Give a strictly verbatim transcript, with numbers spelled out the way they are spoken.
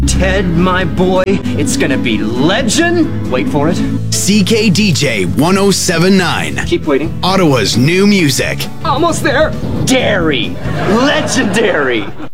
Ted, my boy, it's gonna be legend. Wait for it. C K D J one oh seven point nine. Keep waiting. Ottawa's new music. Almost there. Dairy. Legendary.